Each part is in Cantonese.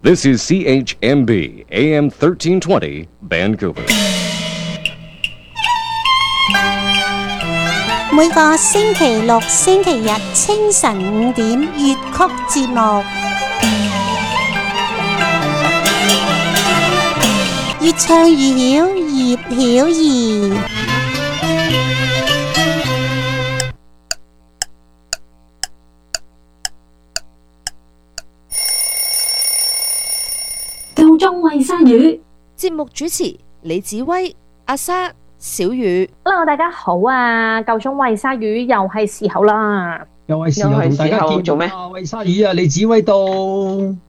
This is CHMB AM 1320 Vancouver. 每個星期六、星期日清晨5點粵曲節目，越唱越曉，葉曉儀。 夠鐘餵鯊魚， 節目主持李子威、阿莎、小雨。 Hello， 大家好啊！夠鐘餵鯊魚又係時候啦， 又係時候同大家見做咩？ 餵鯊魚啊！李子威到，咁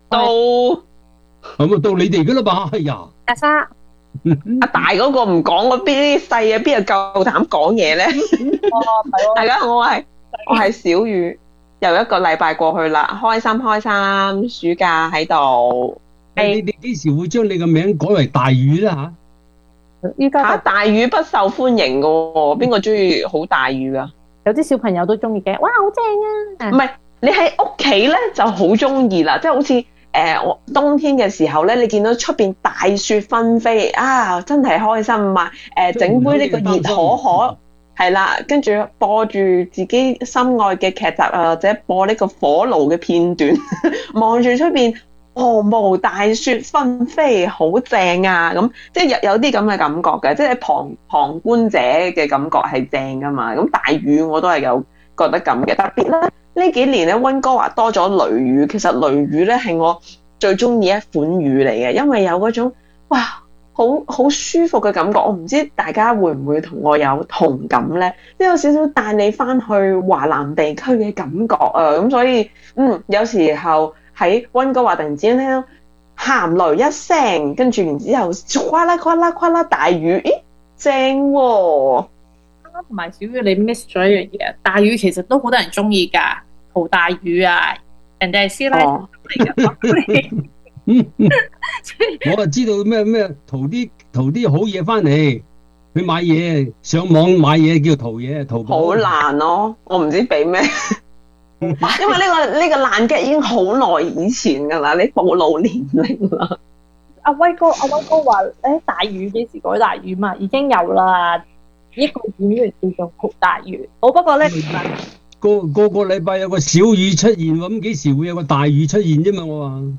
啊到你哋噶啦吧？哎呀， 阿莎， 阿大嗰個唔講，我邊啲細嘅邊度夠膽講嘢咧？大家好，我係小雨，又一個禮拜過去啦，開心，暑假喺度。 你幾時會將你個名改為大魚啦依家大魚不受歡迎噶喎，邊個中意好大魚噶？ 有啲小朋友都中意嘅，哇，好正啊！ 唔係，你喺屋企咧就好中意啦，即係好似我冬天嘅時候咧，你見到出邊大雪紛飛啊，真係開心啊！整杯呢個熱可可係啦，跟住播住自己心愛嘅劇集或者播呢個火爐嘅片段，望住出邊。毫無大雪紛飛，好正啊！咁即係有啲咁嘅感覺嘅，即係旁觀者嘅感覺係正噶嘛。咁大雨我都係有覺得咁嘅，特別咧呢幾年咧溫哥華多咗雷雨，其實雷雨咧係我最中意一款雨嚟嘅，因為有嗰種哇好舒服嘅感覺。我唔知大家會唔會同我有同感咧？即係有少少帶你翻去華南地區嘅感覺啊！咁所以有時候。喺溫哥華突然之間聽到鹹雷一聲，跟住然之後嘩啦嘩啦嘩啦大雨，咦正喎！ 啱啱同埋小雨你 miss 咗一樣嘢，大雨其實都好多人中意㗎，陶大宇啊，人哋係師奶嚟㗎。 我就知道咩淘啲好嘢翻嚟，去買嘢上網買嘢叫淘嘢，淘寶好難咯，我唔知俾咩。因為呢個爛 gag 已經好耐以前噶啦，你暴露年齡啦。 阿威哥話大雨幾時改大雨嘛？已經有啦，一個演員叫做陶大宇。好，不過咧， 個禮拜有個小雨出現，咁幾時會有個大雨出現啫嘛？我話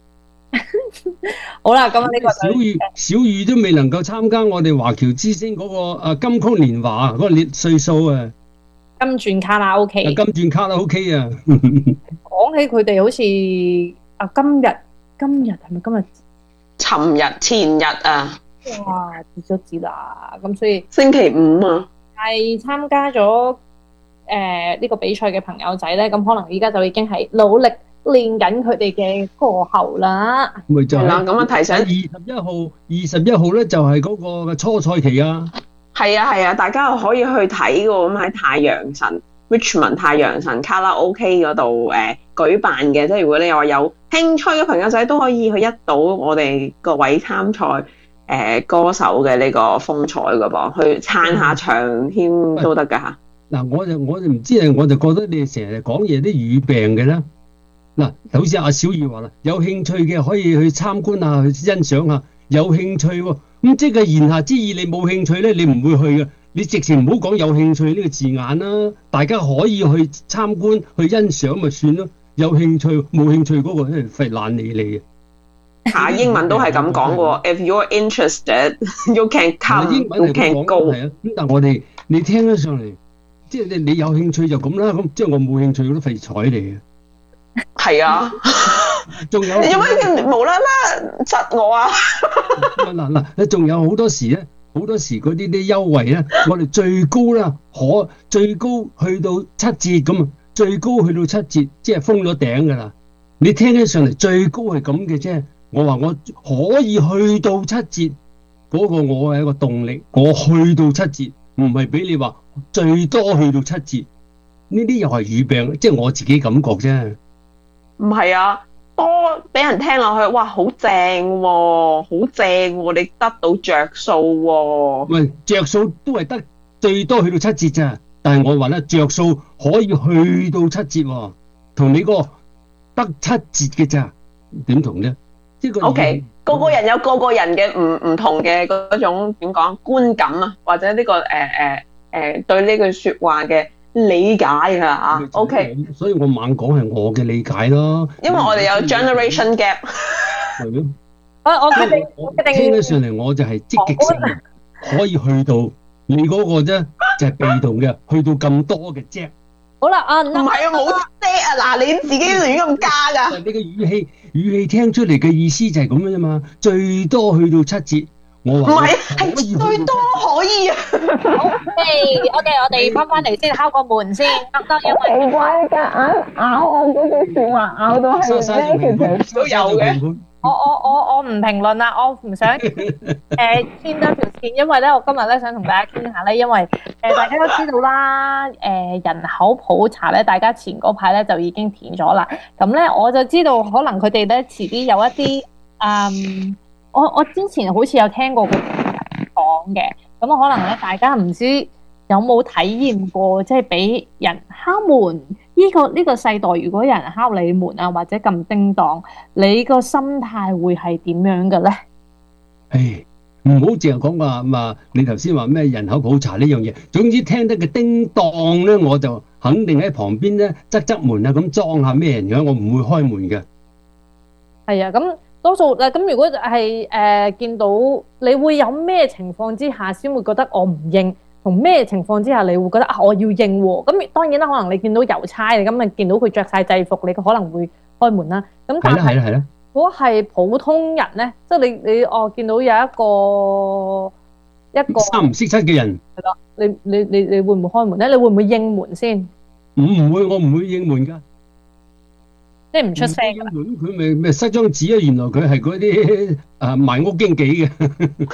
好啦，咁呢個小雨都未能夠參加我哋華僑之星嗰個金曲年華嗰個歲數啊！ 金鑽卡拉 OK， 金鑽卡拉 OK 啊！ 講起佢哋好似今日係咪今日？ 前日啊！ 哇，跌咗字啦！咁所以星期五啊， 係參加咗呢個比賽嘅朋友仔咧，咁可能依家就已經係努力練緊佢哋嘅歌喉啦。 咪就係啦，咁啊提醒 21號咧就係嗰個初賽期啊！ 係啊，大家可以去睇嘅，咁喺太陽神 Richmond 太陽神卡拉 OK 嗰度舉辦嘅，即係如果你話有興趣嘅朋友仔都可以去一睹我哋各位參賽歌手嘅呢個風采嘅噃，去撐下場添都得㗎嚇。嗱， 我就唔知啊，我就覺得你哋成日講嘢啲語病嘅啦。嗱，好似阿小雨話啦，有興趣嘅可以去參觀下，去欣賞下，有興趣喎。咁即係言下之意，你冇興趣咧，你唔會去嘅。你直情唔好講有興趣呢個字眼啦，大家可以去參觀、去欣賞咪算咯。有興趣冇興趣嗰個真係費懶理你嘅。 嚇，英文都係咁講喎。If you're interested, you can come, you can go。 係啊，咁但係你聽得上嚟，即係你有興趣就咁啦。咁即係我冇興趣，我都廢彩嚟嘅。 係啊。 仲有， 你做咩無啦啦窒我啊？ 嗱，仲有好多時咧，嗰啲優惠咧，我哋最高啦，最高去到7折咁啊，最高去到7折，即係封咗頂噶啦。你聽起上嚟最高係咁嘅啫，我話我可以去到7折，嗰個我係一個動力，我去到7折，唔係俾你話最多去到7折，呢啲又係語病，即係我自己感覺啫。 唔係啊。多俾人聽落去，哇，好正喎，好正喎，你得到着數喎。 喂，着數都係得最多去到7折咋，但係我話咧，着數可以去到7折喎，同你個得7折嘅咋， 點同啫？即係個 OK，個個人有個個人嘅唔同嘅嗰種點講觀感啊，或者呢個對呢句説話嘅理解啊嚇。OK， 所以我猛講係我嘅理解咯。 因為我哋有 generation gap。 係咯。 我決定，我決定聽得上嚟我就係積極性，可以去到你嗰個啫，就係被動嘅，去到咁多嘅啫。 好啦，啊， 唔係啊，冇啫啊！嗱，你自己亂咁加㗎。 你嘅語氣聽出嚟嘅意思就係咁樣啫嘛，最多去到7節。我唔話係，係最多可以啊。 OK，我哋翻嚟先，敲個門先，得因為奇怪㗎，咬我嗰句説話咬到係咧，其實都有嘅。 我唔評論啦，我唔想牽多條線，因為咧我今日咧想同大家傾下咧，因為大家都知道啦，人口普查咧，大家前嗰排咧就已經填咗啦，咁咧我就知道可能佢哋咧遲啲有一啲我之前好似有聽過佢講嘅，咁可能咧大家唔知有冇體驗過，即係俾人敲門。呢個世代，如果有人敲你門啊，或者撳叮當，你個心態會係點樣嘅咧？ 唉，唔好淨係講話嘛！你頭先話咩人口普查呢樣嘢，總之聽得嘅叮當咧，我就肯定喺旁邊咧側門啊，咁裝下咩人嘅，我唔會開門嘅。係啊，咁多數咁如果係見到你會有咩情況之下先會覺得我唔應？同咩情況之下你會覺得我要應喎？咁當然啦，可能你見到郵差，你咁見到佢着晒制服，你可能會開門啦。咁但係如果係普通人咧，即係你見到有一個三唔識七嘅人， 係啦，你會唔會開門咧？你會唔會應門先？ 唔會，我唔會應門㗎。 即係唔出聲。 應門佢咪塞張紙啊？原來佢係嗰啲賣屋經紀嘅。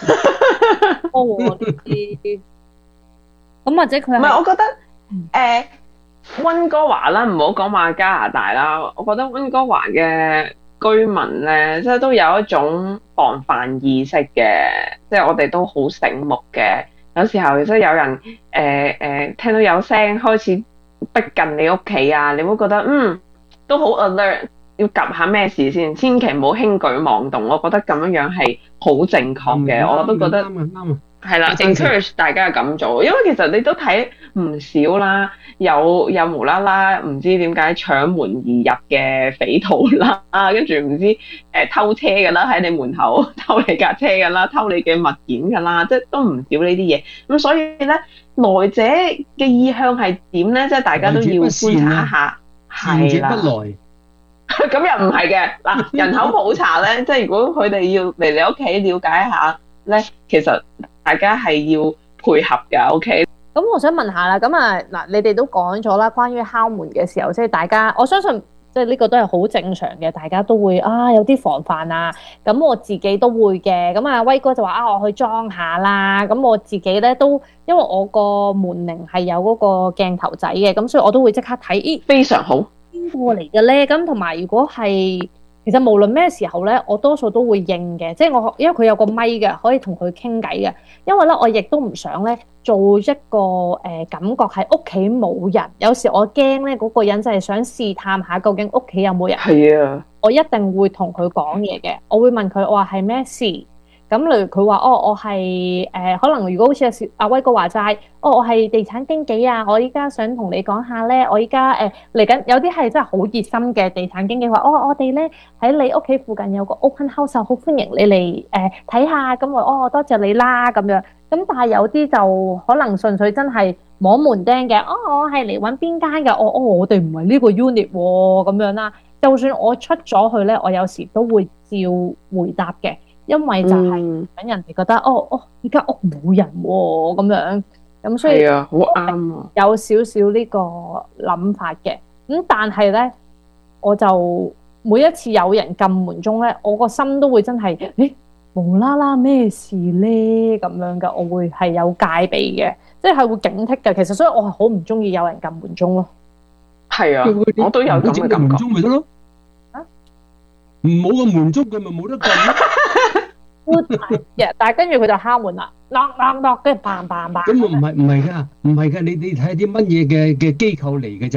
咁或者佢唔係，我覺得溫哥華啦，唔好講話加拿大啦。我覺得溫哥華嘅居民咧，即係都有一種防範意識嘅，即係我哋都好醒目嘅。有時候即係有人聽到有聲開始逼近你屋企啊，你會覺得都好 alert，要及下咩事先，千祈唔好輕舉妄動。我覺得咁樣係好正確嘅，我都覺得啱啊。係啦 ，encourage 大家咁做，因為其實你都睇唔少啦，有無啦啦唔知點解搶門而入嘅匪徒啦，跟住唔知偷車㗎啦，喺你門口偷你架車㗎啦，偷你嘅物件㗎啦，即係都唔少呢啲嘢。咁所以咧，來者嘅意向係點咧？即係大家都要觀察一下。係啦。咁又唔係嘅嗱，人口普查咧，即係如果佢哋要嚟你屋企了解一下咧，其實大家係要配合㗎。OK。 咁我想問下啦，咁嗱，你哋都講咗啦，關於敲門嘅時候，即係大家，我相信即係呢個都係好正常嘅，大家都會有啲防範啊。咁我自己都會嘅。咁威哥就話我去裝下啦。咁我自己咧都，因為我個門鈴係有嗰個鏡頭仔嘅，咁所以我都會即刻睇。 非常好。 邊個嚟嘅咧？咁同埋如果係，其實無論咩時候咧，我多數都會應嘅，即係因為佢有個咪嘅，可以同佢傾偈嘅。因為咧，我亦都唔想咧做一個感覺係屋企冇人。有時我驚咧嗰個人就係想試探下究竟屋企有冇人。 係啊， 我一定會同佢講嘢嘅，我會問佢，我話係咩事？咁例如佢話我係可能如果好似阿威哥話齋，我係地產經紀啊，我依家想同你講下咧，我依家嚟緊有啲係真係好熱心嘅地產經紀話，我哋咧喺你屋企附近有個 open house，好歡迎你嚟睇下，咁我多謝你啦咁樣。咁但係有啲就可能純粹真係摸門釘嘅，我係嚟揾邊間嘅，我哋唔係呢個 unit 喎咁樣啦。就算我出咗去咧，我有時都會照回答嘅。因為就係等人哋覺得呢間屋冇人喎咁樣，咁所以係啊，好啱啊， 有少少呢個諗法嘅。咁但係咧，我就每一次有人撳門鐘咧，我個心都會真係無啦啦咩事咧咁樣嘅，我會係有戒備嘅，即係會警惕嘅。其實所以我係好唔中意有人撳門鐘咯。 係啊，我都有咁嘅感覺。門鐘咪得咯， 唔冇個門鐘佢咪冇得撳。 但係跟住佢就敲門啦，knock，跟住嘭嘭嘭。 咁唔係㗎，你睇下啲乜嘢嘅機構嚟㗎咋？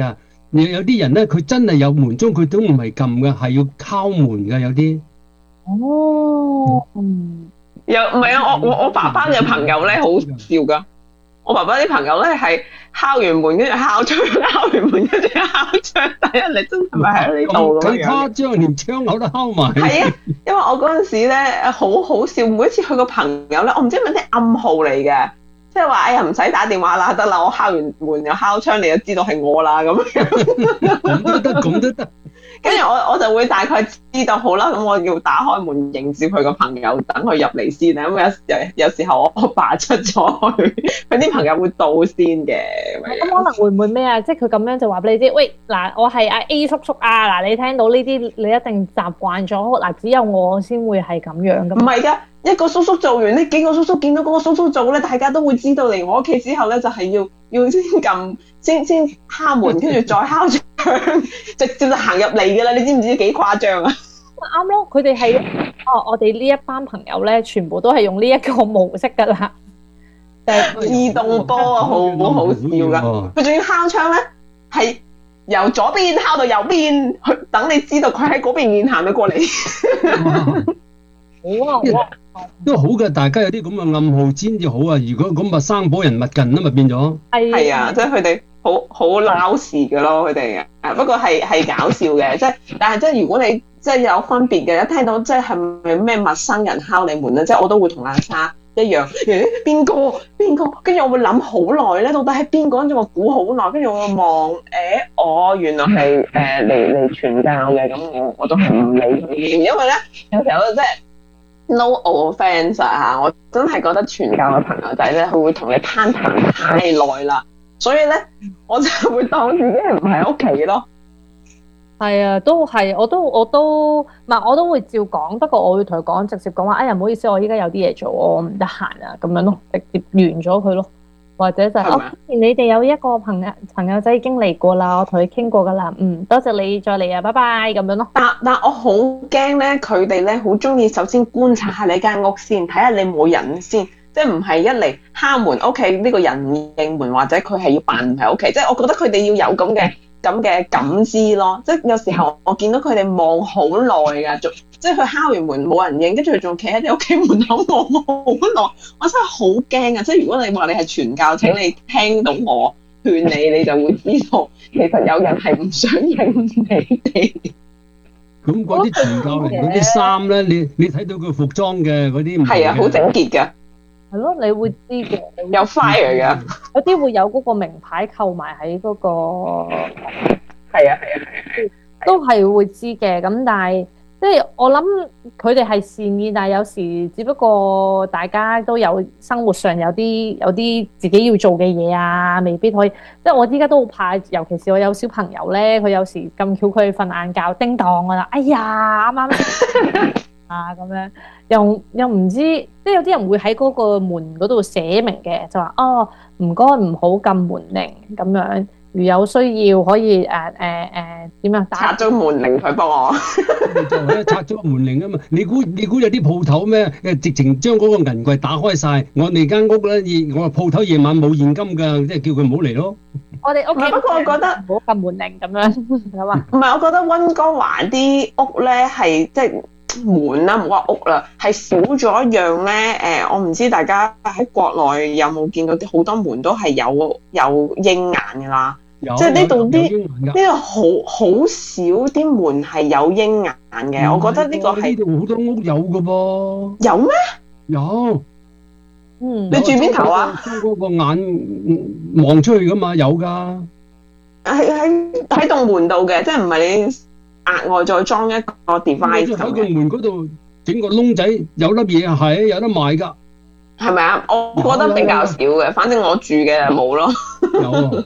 有啲人咧，佢真係有門鐘，佢都唔係撳嘅，係要敲門嘅，有啲。 哦， 又唔係啊！我爸爸嘅朋友咧好笑噶，我爸爸啲朋友咧係敲完門跟住敲窗，敲完門跟住敲窗，第一你真係咪喺呢度咁樣？ 咁誇張，連窗口都敲埋。 係啊，因為我嗰陣時咧好好笑，每一次佢個朋友咧，我唔知係咪啲暗號嚟嘅，即係話哎呀唔使打電話啦，得啦，我敲完門又敲窗，你就知道係我啦咁樣。 咁都得，咁都得。 跟住我就會大概知道好啦，咁我要打開門迎接佢個朋友，等佢入嚟先啊。咁有時候我爸出咗去，佢啲朋友會到先嘅。 咁可能會唔會咩啊？即係佢咁樣就話俾你知，喂嗱，我係阿 A 叔叔啊，嗱你聽到呢啲，你一定習慣咗，嗱只有我先會係咁樣噶。 唔係㗎，一個叔叔做完呢幾個叔叔見到嗰個叔叔做咧，大家都會知道嚟我屋企之後咧，就係要先撳先敲門，跟住再敲窗，直接就行入嚟㗎啦！你知唔知幾誇張啊？ 啱咯，佢哋係我哋呢一班朋友咧，全部都係用呢一個模式㗎啦。 自動波啊，好好笑㗎！佢仲要敲窗咧，係由左邊敲到右邊，去等你知道佢喺嗰邊面行咗過嚟。 好啊！ 都好嘅，大家有啲咁嘅暗號先至好啊！如果咁咪生保人勿近啊嘛，變咗。 係啊，即係佢哋好鬧事嘅咯，佢哋啊。不過係搞笑嘅，但係即係如果你即係有分別嘅，一聽到即係咪咩陌生人敲你門咧，即係我都會同阿莎一樣。邊個？跟住我會諗好耐咧，到底係邊個？跟住我估好耐，跟住我望我原來係嚟傳教嘅，咁我都係唔理佢，因為咧有時候即係。No offence 啊！我真係覺得傳教嘅朋友仔咧，佢會同你攀談太耐啦，所以咧我就會當自己係唔喺屋企咯。 係啊，都係，我都唔係，我都會照講，不過我會同佢講，直接講話，哎呀唔好意思，我依家有啲嘢做，我唔得閒啊，咁樣咯，直接完咗佢咯。或者就係你哋有一個朋友仔已經嚟過啦，我同佢傾過噶啦，多謝你再嚟啊，拜拜咁樣咯。 但我好驚咧，佢哋咧好中意首先觀察下你間屋先，睇下你冇人先，即係唔係一嚟敲門屋企呢個人唔應門，或者佢係要扮唔喺屋企，即係我覺得佢哋要有咁嘅感知咯。即係有時候我見到佢哋望好耐噶，即係佢敲完門冇人應，跟住佢仲企喺你屋企門口望好耐，我真係好驚啊！即係如果你話你係傳教，請你聽到我勸你，你就會知道其實有人係唔想應你哋。 咁嗰啲傳教嚟嗰啲衫咧，你睇到佢服裝嘅嗰啲係啊，好整潔㗎。 係咯，你會知嘅。 有 fire 㗎。 有啲會有嗰個名牌扣埋喺嗰個。 係啊， 都係會知嘅，咁但係即係我諗佢哋係善意，但係有時只不過大家都有生活上有啲自己要做嘅嘢啊，未必可以。即係我依家都好怕，尤其是我有小朋友咧，佢有時咁巧佢瞓晏覺，叮當㗎啦，哎呀啱啱啊咁樣，又唔知，即係有啲人會喺嗰個門嗰度寫明嘅，就話哦唔該唔好撳門鈴咁樣。如有需要可以點啊？ 拆咗門鈴佢幫我， 就係拆咗個門鈴啊嘛！你估有啲鋪頭咩？直情將嗰個銀櫃打開晒。我哋間屋咧，我話鋪頭夜晚冇現金㗎，即係叫佢唔好嚟咯。 我哋屋企不過我覺得唔好撳門鈴咁樣，係嘛？ 唔係，我覺得溫哥華啲屋咧係即係門啦，唔好話屋啦，係少咗一樣咧。我唔知大家喺國內有冇見到啲好多門都係有鷹眼㗎啦。即係呢度好少啲門係有鷹眼嘅，我覺得呢個係呢度好多屋有㗎噃。 有咩？ 有。 你住邊頭啊？ 將嗰個眼望出去㗎嘛，有㗎。 喺棟門度嘅，即係唔係你額外再裝一個 device 喺個門嗰度整個窿仔，有粒嘢係有得賣㗎。 係咪啊？我覺得比較少嘅，反正我住嘅就冇咯。 有。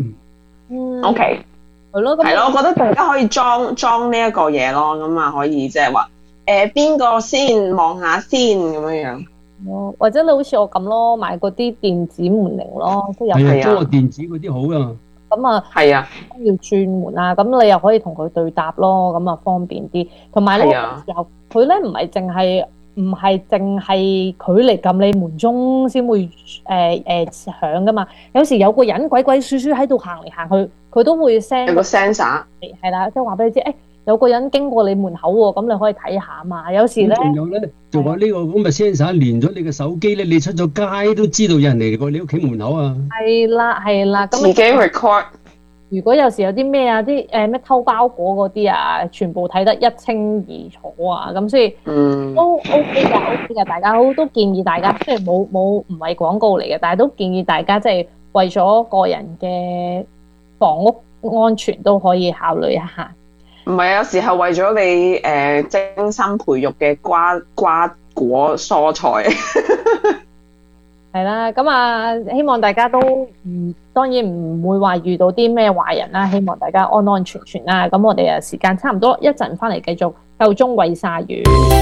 OK，係咯，我覺得大家可以裝呢一個嘢咯，咁啊可以即係話邊個先望下先咁樣。 或者你好似我咁咯，買嗰啲電子門鈴咯，都有。 係啊，裝個電子嗰啲好啊。 咁啊， 係啊， 要轉門啊，咁你又可以同佢對答咯，咁啊方便啲。同埋咧，有時候佢咧唔係淨係唔係淨係佢嚟撳你門鐘先會響噶嘛。有時有個人鬼鬼祟祟喺度行嚟行去，佢都會 send 有個 sensor 係啦，即係話俾你知，有個人經過你門口喎，咁你可以睇下嘛。有時咧， 仲有咧，就話呢個咁嘅 sensor 連咗你嘅手機咧，你出咗街都知道有人嚟過你屋企門口啊。 係啦，咁自己 record。 如果有時有啲咩啊，啲咩偷包裹嗰啲啊，全部睇得一清二楚啊，咁所以都 OK 㗎，大家都建議大家，即係冇唔係廣告嚟嘅，但係都建議大家即係為咗個人嘅房屋安全都可以考慮一下。 唔係，有時候為咗你精心培育嘅瓜果蔬菜。 係啦，咁啊，希望大家都當然唔會話遇到啲咩壞人啦，希望大家安安全全啦。咁我哋啊時間差唔多，一陣翻嚟繼續夠鐘餵鯊魚。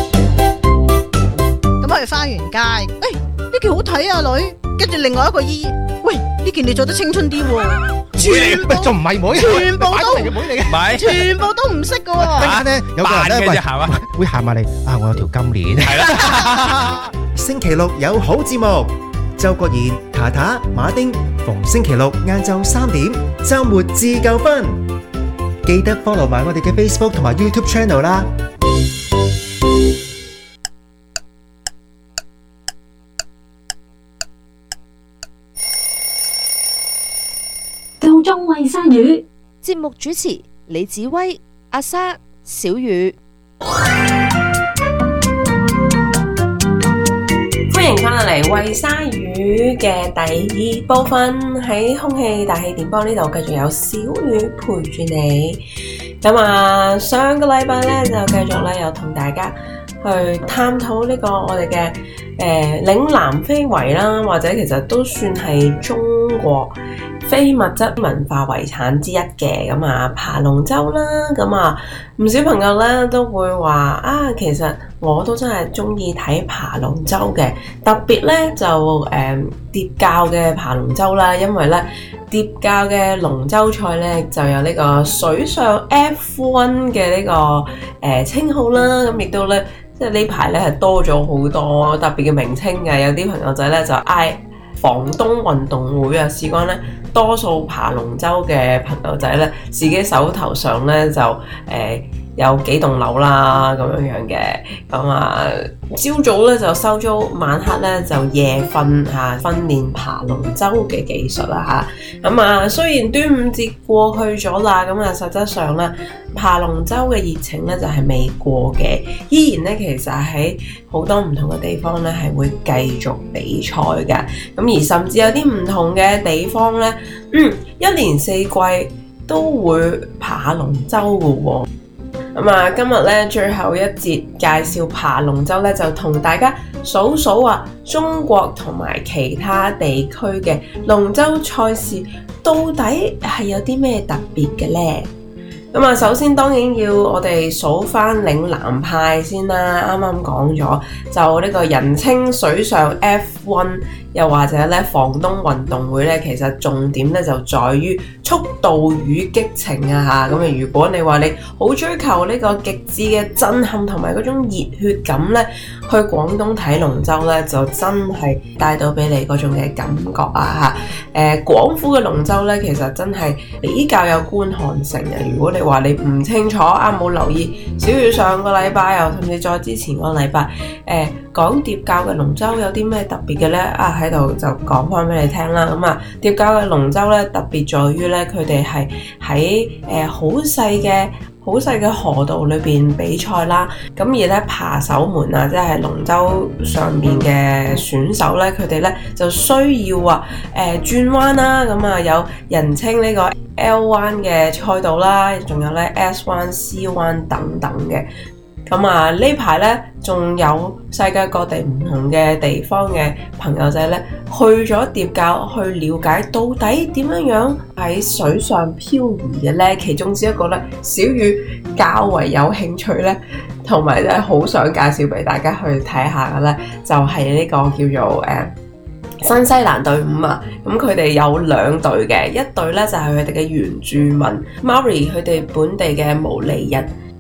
咁我哋翻完街，呢件好睇啊女，跟住另外一個姨，喂呢件你做得青春啲喎。全部仲唔係妹？全部都妹嚟嘅，全部都唔識嘅喎。 陣間咧有個人咧會行埋嚟啊！我有條金鏈，係啦。星期六有好節目，周國賢、塔塔、馬丁，逢星期六晏晝3點，週末自夠分。記得 follow 埋我哋嘅 Facebook 同埋 YouTube channel 啦。 夠鐘餵鯊魚。 節目主持李子威、阿莎、小雨。 歡迎翻嚟餵鯊魚嘅第2部分，喺空氣大氣電波呢度繼續有小雨陪住你。咁啊，上個禮拜咧就繼續咧又同大家去探討呢個我哋嘅嶺南非遺啦，或者其實都算係中國非物質文化遺產之一嘅。咁啊爬龍舟啦，咁啊唔少朋友咧都會話啊，其實我都真係中意睇爬龍舟嘅，特別咧就疊教嘅爬龍舟啦，因為咧疊教嘅龍舟賽咧就有呢個水上 F1 嘅呢個稱號啦，咁亦都咧即係呢排咧係多咗好多特別嘅名稱嘅，有啲朋友仔咧就嗌房東運動會啊，事關咧多數爬龍舟嘅朋友仔咧，自己手頭上咧就有幾棟樓啦咁樣嘅，咁啊朝早咧就收租，晚黑咧就夜瞓嚇，訓練爬龍舟嘅技術啦嚇。咁啊雖然端午節過去咗啦，咁啊實質上咧爬龍舟嘅熱情咧就係未過嘅，依然咧其實喺好多唔同嘅地方咧係會繼續比賽嘅。咁而甚至有啲唔同嘅地方咧，一年四季都會爬龍舟嘅喎。咁啊，今日咧最後一節介紹爬龍舟咧，就同大家數數啊，中國同埋其他地區嘅龍舟賽事到底係有啲咩特別嘅咧？咁啊，首先當然要我哋數翻嶺南派先啦。啱啱講咗，就呢個人稱水上 F1，又或者咧房東運動會咧，其實重點咧就在於速度與激情啊嚇。咁啊，如果你話你好追求呢個極致嘅震撼同埋嗰種熱血感咧，去廣東睇龍舟咧，就真係帶到俾你嗰種嘅感覺啊嚇。廣府嘅龍舟咧，其實真係比較有觀看性嘅。如果你話你唔清楚啊，冇留意小雨上個禮拜又甚至再之前個禮拜，講疊教嘅龍舟有啲咩特別嘅咧？啊喺度就講翻俾你聽啦。咁啊，疊教嘅龍舟咧特別在於咧，佢哋係喺好細嘅河道裏邊比賽啦。咁而咧扒手們啊，即係龍舟上面嘅選手咧，佢哋咧就需要轉彎啦。咁啊有人稱呢個 L 彎嘅賽道啦，仲有咧 S 彎、C 彎等等嘅。咁啊呢排咧仲有世界各地唔同嘅地方嘅朋友仔咧去咗疊教去了解到底點樣喺水上漂移嘅咧，其中之一個咧小雨較為有興趣咧，同埋咧好想介紹俾大家去睇下嘅咧，就係呢個叫做新西蘭隊伍啊。咁佢哋有2隊嘅，一隊咧就係佢哋嘅原住民 Maori， 佢哋本地嘅毛利人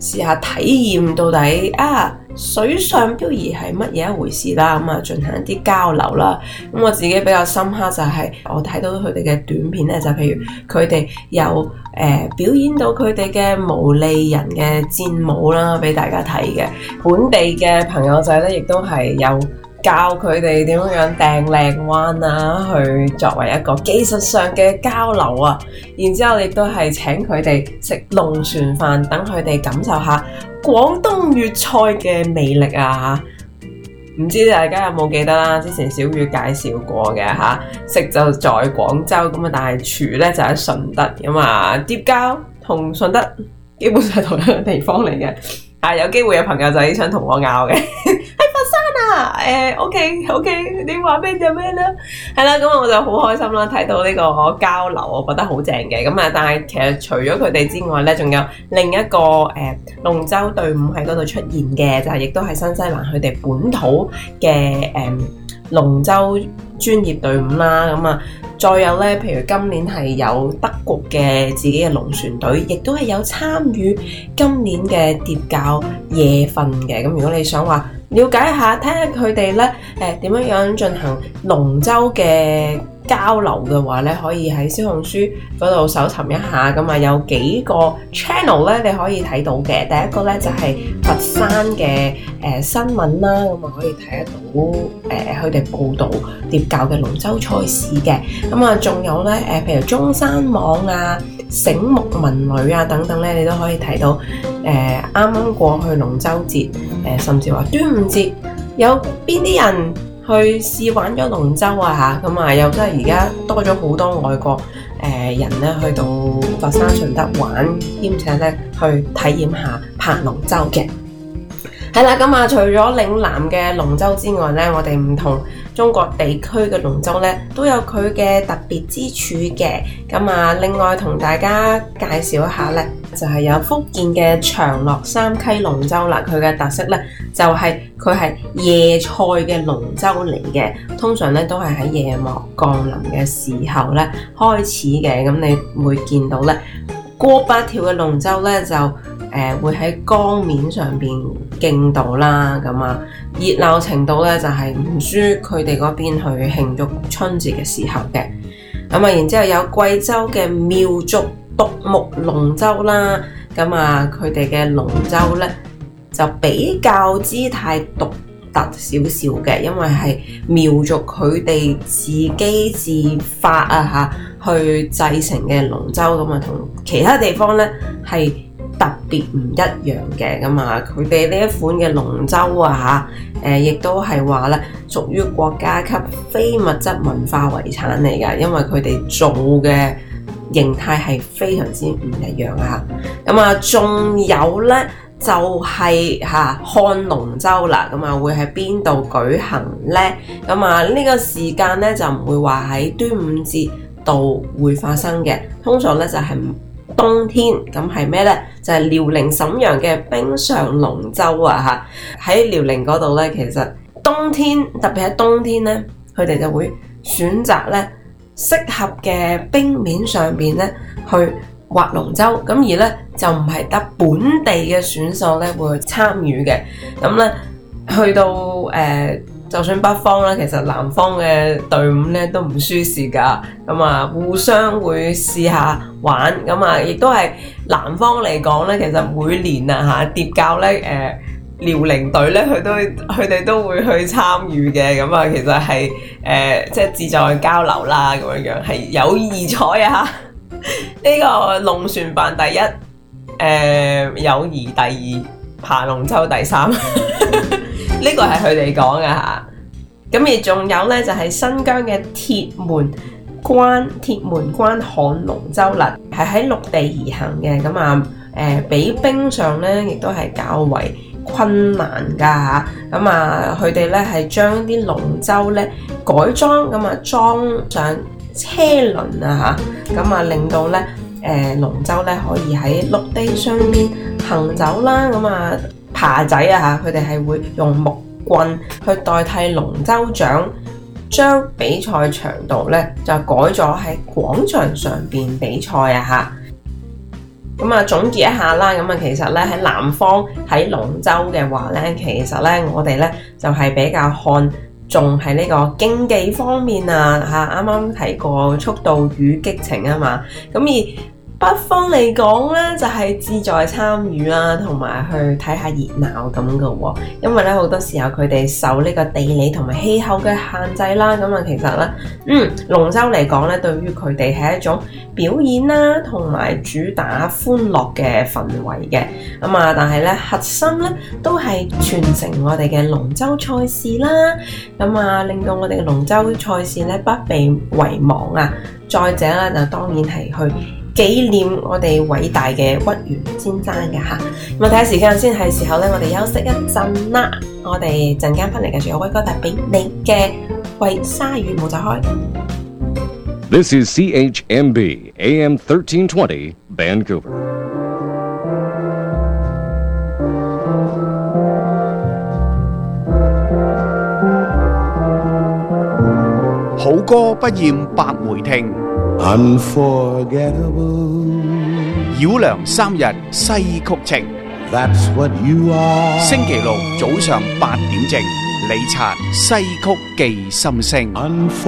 試下體驗到底水上漂移係乜嘢一回事啦，咁進行一啲交流啦。咁我自己比較深刻就係我睇到佢哋嘅短片咧，就譬如佢哋有表演到佢哋嘅毛利人嘅戰舞啦，俾大家睇嘅。本地嘅朋友仔咧，亦都係有教佢哋點樣掟靚彎啊，去作為一個技術上嘅交流啊。然之後亦都係請佢哋食龍船飯，等佢哋感受下廣東粵菜嘅魅力啊！唔知大家有冇記得啦？之前小雨介紹過嘅嚇，食就在廣州咁啊，但係廚咧就喺順德咁啊，疊交同順德基本上係同一個地方嚟嘅。有機會有朋友仔想同我拗嘅，喺佛山啊，OK， 你話咩就咩啦，係啦，咁我就好開心啦，睇到呢個交流，我覺得好正嘅，咁但係其實除咗佢哋之外咧，仲有另一個龍舟隊伍喺嗰度出現嘅，就係亦都係新西蘭佢哋本土嘅龍舟專業隊伍啦，咁再有咧，譬如今年係有德國嘅自己嘅龍船隊，亦都係有參與今年嘅疊教夜訓嘅。咁如果你想話了解一下，睇下佢哋咧點樣進行龍舟嘅交流嘅話咧，可以喺小紅書嗰度搜尋一下。咁有幾個 channel 咧，你可以睇到嘅。第一個咧就係佛山嘅新聞啦，咁可以睇得到佢哋報導疊教嘅龍舟賽事嘅。咁仲有咧譬如中山網啊、醒目文旅啊等等咧，你都可以睇到啱啱過去龍舟節，甚至話端午節有邊啲人去試玩咗龍舟啊嚇，咁又真係而家多咗好多外國人咧去到佛山順德玩，兼且咧去體驗下拍龍舟嘅。係啦，咁除咗嶺南嘅龍舟之外咧，我哋唔同中國地區嘅龍舟咧都有佢嘅特別之處嘅。咁另外同大家介紹一下咧，就係有福建嘅長樂三溪龍舟啦。佢嘅特色咧就係佢係夜賽嘅龍舟嚟嘅，通常咧都係喺夜幕降臨嘅時候咧開始嘅。咁你會見到咧過百條嘅龍舟咧就會喺江面上邊競渡啦，咁熱鬧程度咧就係唔輸佢哋嗰邊去慶祝春節嘅時候嘅。然之後有貴州嘅苗族獨木龍舟啦，咁佢哋嘅龍舟咧就比較姿態獨特少少嘅，因為係苗族佢哋自己自發去製成嘅龍舟，同其他地方咧係特別唔一樣嘅。佢哋呢一款嘅龍舟亦都係話咧屬於國家級非物質文化遺產嚟㗎，因為佢哋做嘅形態係非常之唔一樣仲有咧就係看龍舟啦，會喺邊度舉行咧？呢個時間咧就唔會話喺端午節度會發生嘅，通常咧就係冬天。咁係咩咧？就係遼寧瀋陽嘅冰上龍舟喺遼寧嗰度咧，其實冬天特別喺冬天咧，佢哋就會選擇咧適合嘅冰面上邊咧去划龍舟，咁而咧就唔係得本地嘅選手咧會去參與嘅。咁咧去到就算北方啦，其實南方嘅隊伍咧都唔輸蝕㗎。互相會試下玩。亦都係南方嚟講咧，其實每年疊教咧遼寧隊咧佢哋都會去參與嘅。其實係即係志在交流啦，咁樣係友誼賽呢個龍船辦第一，友誼第二，爬龍舟第三，呢個係佢哋講嘅嚇。而仲有咧就係新疆嘅鐵門關看龍舟啦，係喺陸地而行嘅。比冰上咧亦都係較為困難㗎嚇。佢哋咧係將啲龍舟咧改裝，裝上車輪令到咧龍舟咧可以喺陸地上面行走啦。爬仔佢哋係會用木棍去代替龍舟槳，將比賽長度咧就改咗喺廣場上邊比賽咁啊，總結一下啦，咁啊，其實咧喺南方喺龍舟嘅話咧，其實咧我哋咧就係比較看重係呢個競技方面啊，嚇，啱啱提過速度與激情啊嘛，咁而北方嚟講咧，就係志在參與啦，同埋去睇下熱鬧咁嘅喎。因為咧好多時候佢哋受呢個地理同埋氣候嘅限制啦，咁啊其實咧，龍舟嚟講咧，對於佢哋係一種表演啦，同埋主打歡樂嘅氛圍嘅。咁啊，但係咧核心咧都係傳承我哋嘅龍舟賽事啦。咁啊，令到我哋嘅龍舟賽事咧不被遺忘啊。再者咧，就當然係去紀念我哋偉大嘅屈原先生嘅嚇。咁啊，睇下時間先，係時候咧，我哋休息一陣啦。我哋陣間翻嚟繼續有威哥帶俾你嘅為鯊魚冇走開。 This is CHMB AM 1320 Vancouver. 好歌不厭百回聽， Unforgettable. 繞梁三日西曲情。 That's what you are. 星期六早上8點正，李察西曲記心聲。